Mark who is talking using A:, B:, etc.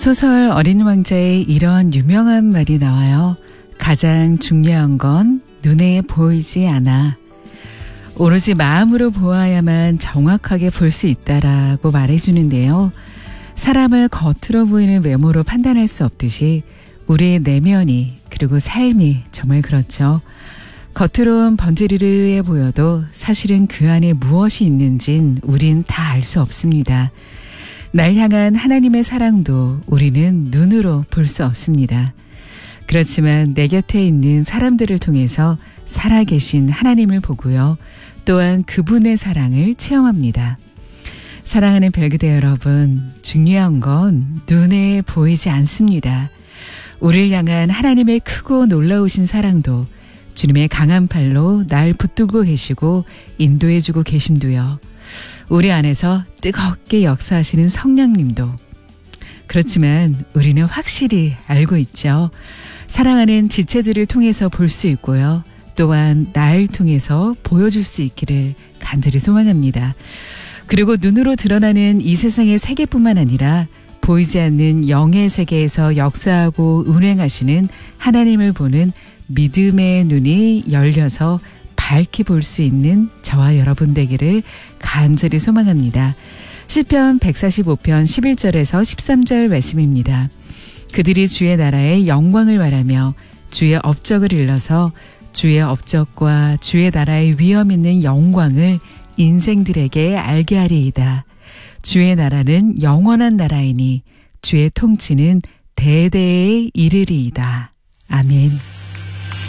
A: 소설 어린 왕자에 이런 유명한 말이 나와요. 가장 중요한 건 눈에 보이지 않아. 오로지 마음으로 보아야만 정확하게 볼 수 있다라고 말해주는데요. 사람을 겉으로 보이는 외모로 판단할 수 없듯이 우리의 내면이 그리고 삶이 정말 그렇죠. 겉으론 번지르르해 보여도 사실은 그 안에 무엇이 있는진 우린 다 알 수 없습니다. 날 향한 하나님의 사랑도 우리는 눈으로 볼 수 없습니다. 그렇지만 내 곁에 있는 사람들을 통해서 살아계신 하나님을 보고요. 또한 그분의 사랑을 체험합니다. 사랑하는 별그대 여러분, 중요한 건 눈에 보이지 않습니다. 우리를 향한 하나님의 크고 놀라우신 사랑도 주님의 강한 팔로 날 붙들고 계시고 인도해주고 계심도요. 우리 안에서 뜨겁게 역사하시는 성령님도. 그렇지만 우리는 확실히 알고 있죠. 사랑하는 지체들을 통해서 볼 수 있고요. 또한 날 통해서 보여줄 수 있기를 간절히 소망합니다. 그리고 눈으로 드러나는 이 세상의 세계뿐만 아니라 보이지 않는 영의 세계에서 역사하고 운행하시는 하나님을 보는 믿음의 눈이 열려서 밝게 볼 수 있는 저와 여러분 되기를 간절히 소망합니다. 시편 145편 11절에서 13절 말씀입니다. 그들이 주의 나라의 영광을 말하며 주의 업적을 일러서 주의 업적과 주의 나라의 위엄 있는 영광을 인생들에게 알게 하리이다. 주의 나라는 영원한 나라이니 주의 통치는 대대에 이르리이다. 아멘.